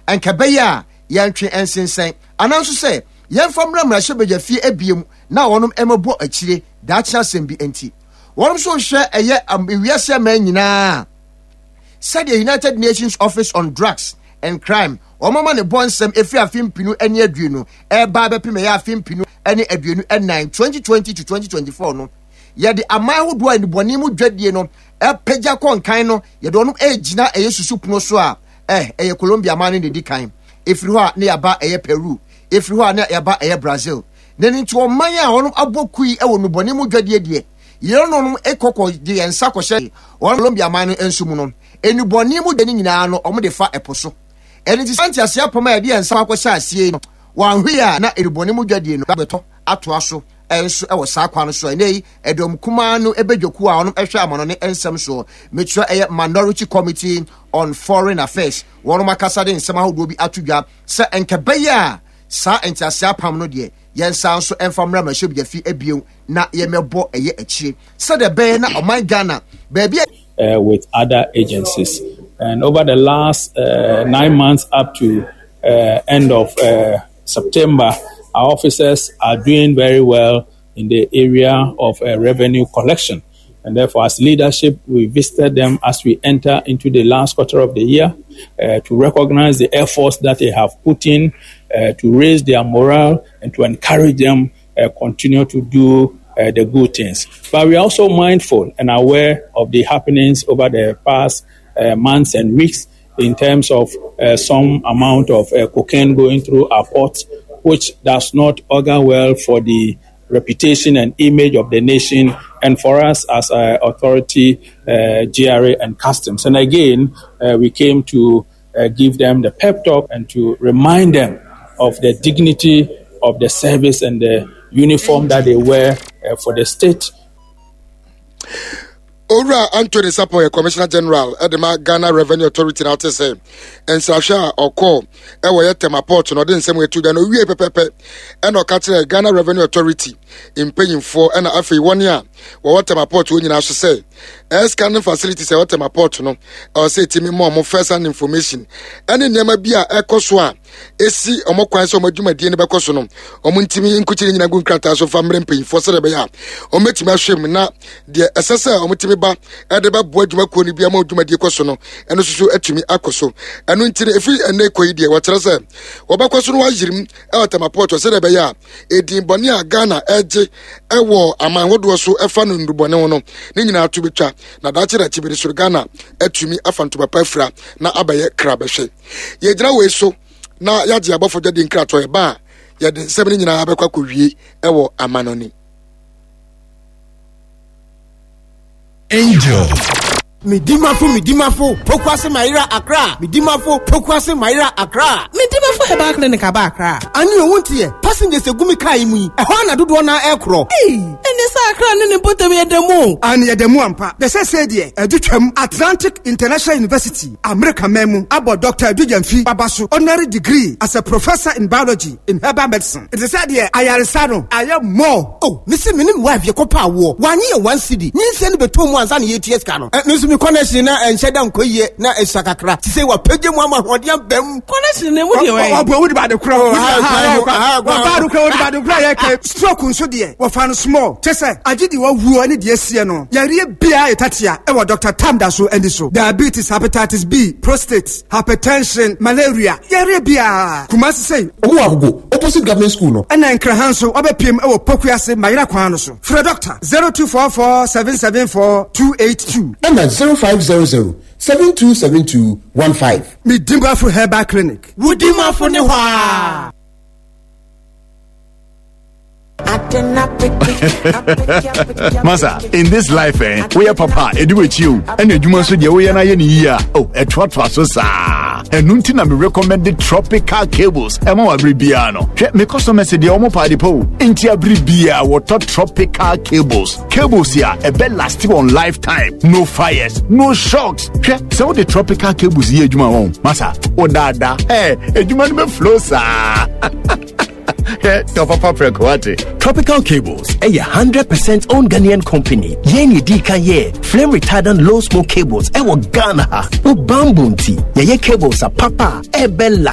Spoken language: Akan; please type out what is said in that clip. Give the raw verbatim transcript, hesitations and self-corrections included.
Enkebeya yantwe ensensen ananso say yemfa mra mra hyebegya fie ebiem na wonom emebo akire daakye asem bi enti wonom so hwe eye wiase man nyina said the United Nations Office on Drugs and Crime omama ne bonsem efi afimpinu ene aduonu e ba bepime ya afimpinu ene aduonu nine twenty twenty to twenty twenty-four no ye de aman hodo ani boni mu dwadie no e pagya konkan no ye de onom e gina eye susupuno so a eh eye Colombia man ne di kan efiri ho a ne yaba eye Peru efiri ho a ne yaba eye Brazil neni nti oman a onom abokui e wo no boni mu dwadie de ye no onom ekoko de ensa kohye onom Colombia man no ensumu no eni boni mu de nyina no omo de fa eposo eni ti santi asia poma ya de ensa akosha asie no wanhwe a na eni boni mu dwadie no beto ato aso enso e wo saa kwa no so eni edom kuma no ebedwoku a onom ehwe amono ne ensem so metua eye Minority Committee on Foreign Affairs wonom akasa de ensem ahodo bi atodwa se enkebeya sa enti asia pam no de yensa nso enfamra mahye bi afi ebien na yemebo eye akire se de be na oman Ghana baby uh, with other agencies, and over the last uh, nine months up to uh, end of uh, September, our officers are doing very well in the area of uh, revenue collection. And therefore, as leadership, we visited them as we enter into the last quarter of the year uh, to recognize the efforts that they have put in uh, to raise their morale and to encourage them uh, continue to do uh, the good things. But we are also mindful and aware of the happenings over the past uh, months and weeks in terms of uh, some amount of uh, cocaine going through our ports, which does not augur well for the reputation and image of the nation and for us as uh, authority, uh, G R A and customs. And again, uh, we came to uh, give them the pep talk and to remind them of the dignity of the service and the uniform that they wear uh, for the state. Ora Anthony Sapo, Commissioner General at the Ghana Revenue Authority, now to say, and Sasha or call, Ewa Yetema Port, no, didn't same way to the Uwe Pepe, and or catch Ghana Revenue Authority in paying for an after one year, or what Tema Port, when you should say, as scanning facilities, or Tema Port, no, or say to me more, more first hand information, and in Yamabia, Echo Swan, Esi, or more quite so much, my dear Bacosono, or Muntimi in Kuchin in a good cratas of family paying for Sarabaya, or Metima Shim, not the assessor, or Mutimi. Edeba boaduma ko ni bia ma oduma die koso no eno susu atumi akoso eno ntire efi ene koyi die wakyere se obakoso no wayirim e otamapoto se de be ya edin bone a Ghana eje ewo amanhodo so efa no ndubone ho no ni nyina ato betwa na da kyere kyibiri so Ghana atumi afanto papa fra na abaye krabehwe ye gira we so na yaje abofo de nkrato e ba ye de sebni nyina abekwa kowie ewo amanoni Angel. Midimafo, Midimafo, Pokwase Maira Accra. Midimafo, Pokwase Maira Accra. Midimafo Heba Clinic Aba Accra. And you want here, passengers a gumi kaimi. A hana do one aircraft. Hey, and this Accra and put away at the moon. And yet the Muampa. The said here, a Duchem Atlantic International University, America Memo, about Doctor Dujanfi Babasu, honorary degree as a professor in biology in herbal medicine. It is said here, I am Sano, I am more. Oh, Mister Minim wife, your copa war. One year, one city. You send the two months and eight years canon. Connection and shut down Koye, na Esakakra. To say what Pedro Mama, what young Bem connection, and what you are about the crowd. About the cry, stroke so dear, what found small. Tessa, I did you who any dear Siano. Yari Bia Tatia, ever Doctor Tamdasu and so diabetes, hepatitis B, prostate, hypertension, malaria. Yari Bia, Kumasi say, oh, opposite government school. No, and then Krahanso, Obe P M, or Pokuase, Maira Quanoso. For a doctor, zero two four four seven seven four two eight two. And that's zero five zero zero seven two seven two one five. Midimafo Herbal Clinic. Wudimafo ne hwa. Masa, in this life, eh, we are papa, edu with you, and you must do the way na ye ni ya. Oh, a trot so sa. And nunti me recommended tropical cables. Emo abribiano. Me customer say the omo party po. Inti abribia water tropical cables. Cables here, a bell last on lifetime. No fires, no shocks. So the tropical cables here, juma won. Masa, o dada. Hey, ejuma me flow sa. Tropical Cables, a one hundred percent owned Ghanaian company. Yeni Dika ye, flame retardant low smoke cables, ewo Ghana, o bambunti, ye cables are papa, e bella.